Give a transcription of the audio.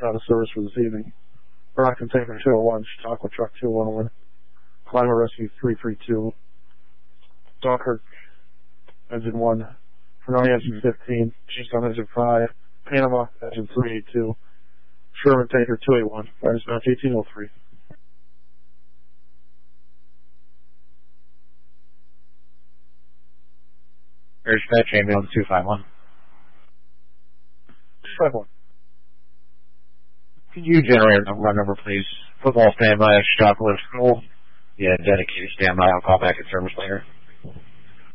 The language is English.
out of service for this evening. Rock Container 201, Chautauqua Truck 211, Climate Rescue 332, Dunkirk Engine 1, Fernoni Engine 15, Keystone Engine 5, Panama Engine 382, Sherman Tanker 281, fire dispatch 1803. Fire dispatch ambulance 251. 251. Can you generate a run number, please? Football standby at Chautauqua School. Yeah, dedicated standby. I'll call back at service later.